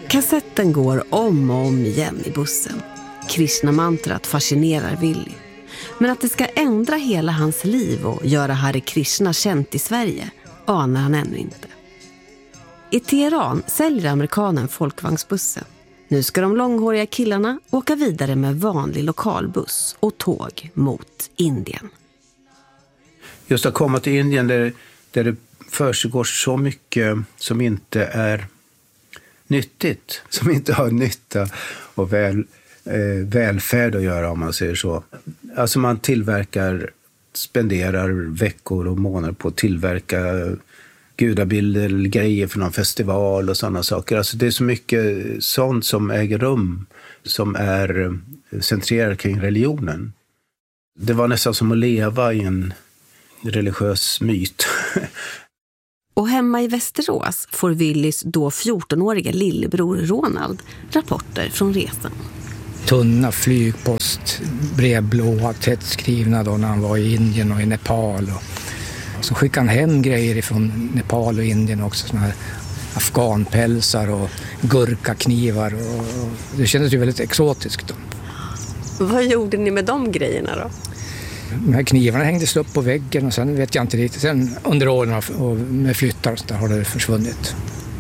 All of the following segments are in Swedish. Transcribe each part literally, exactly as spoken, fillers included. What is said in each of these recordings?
Kassetten går om och om igen i bussen. Krishna-mantrat fascinerar Willy. Men att det ska ändra hela hans liv och göra Hare Krishna känt i Sverige anar han ännu inte. I Teheran säljer amerikanen folkvagnsbussen. Nu ska de långhåriga killarna åka vidare med vanlig lokalbuss och tåg mot Indien. Just att komma till Indien där, där det försiggår så mycket som inte är nyttigt. Som inte har nytta och väl, eh, välfärd att göra, om man säger så. Alltså man tillverkar, spenderar veckor och månader på att tillverka gudabilder eller grejer för någon festival och sådana saker. Alltså det är så mycket sånt som äger rum som är centrerat kring religionen. Det var nästan som att leva i en religiös myt. Och hemma i Västerås får Willys då fjortonåriga lillebror Ronald rapporter från resan. Tunna flygpost, brevblåa, tätt skrivna då när han var i Indien och i Nepal. Och, och så skickade han hem grejer ifrån Nepal och Indien också, såna här afghanpälsar och gurkaknivar. Och, och det kändes ju väldigt exotiskt då. Vad gjorde ni med de grejerna då? De här knivarna hängdes upp på väggen och sen vet jag inte riktigt. Sen under åren och med flyttar så där har det försvunnit.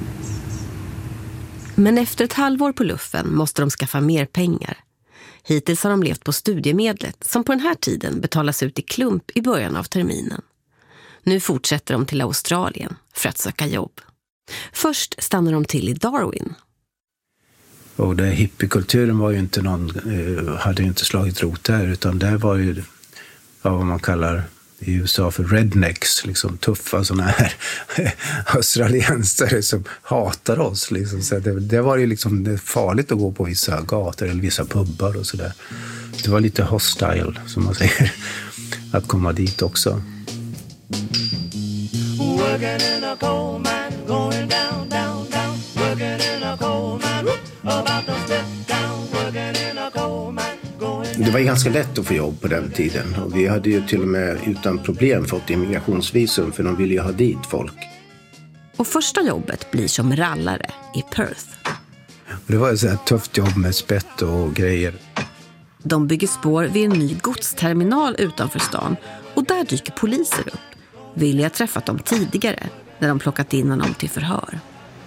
Men efter ett halvår på luffen måste de skaffa mer pengar. Hittills har de levt på studiemedlet som på den här tiden betalas ut i klump i början av terminen. Nu fortsätter de till Australien för att söka jobb. Först stannar de till i Darwin. Och det hippiekulturen var ju inte någon, hade ju inte slagit rot där, utan där var ju ja, vad man kallar i U S A för rednecks, liksom tuffa såna här australiensare som hatar oss. Liksom. Så det, det var ju liksom det farligt att gå på vissa gator eller vissa pubbar och sådär. Det var lite hostile, som man säger, att komma dit också. Det var ganska lätt att få jobb på den tiden. Och vi hade ju till och med utan problem fått immigrationsvisum, för de ville ju ha dit folk. Och första jobbet blir som rallare i Perth. Och det var ett så här tufft jobb med spett och grejer. De bygger spår vid en ny godsterminal utanför stan och där dyker poliser upp. Willy har träffat dem tidigare när de plockat in honom till förhör.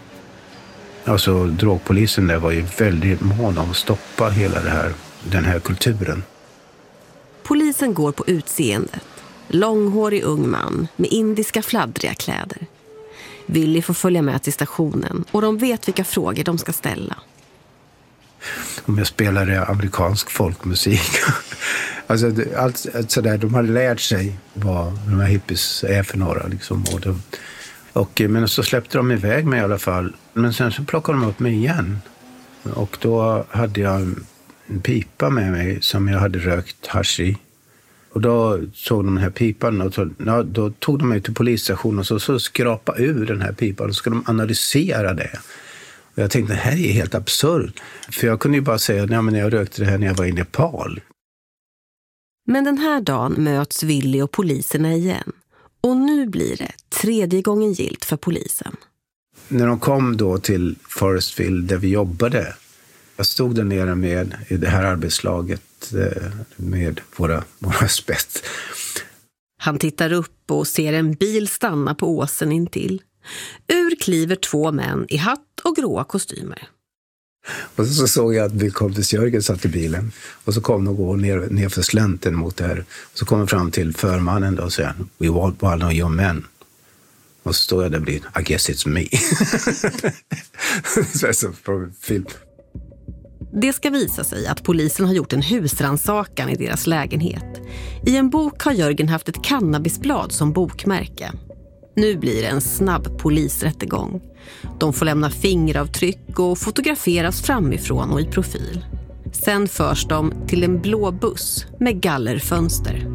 Alltså drogpolisen där var ju väldigt mån om att stoppa hela det här, den här kulturen. Polisen går på utseendet. Långhårig ung man med indiska fladdriga kläder. Willy får följa med till stationen och de vet vilka frågor de ska ställa. Om jag spelade amerikansk folkmusik. Alltså allt, allt sådär, de hade lärt sig vad de här hippies är för några. Liksom. Och de, och, men så släppte de iväg mig i alla fall. Men sen så plockade de upp mig igen. Och då hade jag en pipa med mig som jag hade rökt hasch i. Och då såg de den här pipan och så, ja, då tog de mig till polisstationen och så, så skrapa ur den här pipan och så ska de analysera det. Och jag tänkte, det här är helt absurd. För jag kunde ju bara säga, nej men jag rökte det här när jag var i Nepal. Men den här dagen möts Willy och poliserna igen. Och nu blir det tredje gången gilt för polisen. När de kom då till Forestville där vi jobbade, jag stod där nere med i det här arbetslaget med våra, våra spett. Han tittar upp och ser en bil stanna på åsen intill. Ur kliver två män i hatt och gråa kostymer. Och så såg jag att Bill Comptis Jörgen satt i bilen. Och så kom de och gå ner, ner för slänten mot det här. Och så kom de fram till förmannen och säger, we want one of your men. Och så står jag där och blir, I guess it's me. Så är så på film. Det ska visa sig att polisen har gjort en husrannsakan i deras lägenhet. I en bok har Jörgen haft ett cannabisblad som bokmärke. Nu blir det en snabb polisrättegång. De får lämna fingeravtryck och fotograferas framifrån och i profil. Sen förs de till en blå buss med gallerfönster.